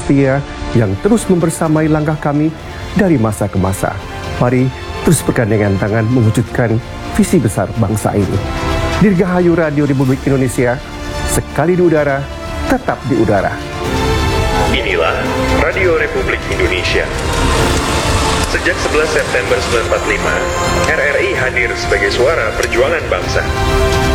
setia yang terus membersamai langkah kami dari masa ke masa. Mari terus bergandengan tangan mewujudkan visi besar bangsa ini. Dirgahayu Radio Republik Indonesia, sekali di udara, tetap di udara. Inilah Radio Republik Indonesia. Sejak 11 September 1945, RRI hadir sebagai suara perjuangan bangsa.